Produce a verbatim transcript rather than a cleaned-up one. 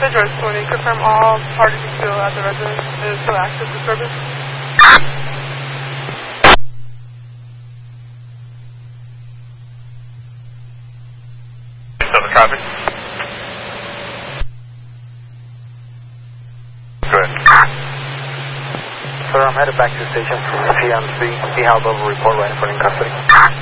message, or just want to confirm all parties are still at the residence and is still active for service? Still the traffic? Good. Sir, I'm headed back to the station for C M C. See how the report right in front in custody.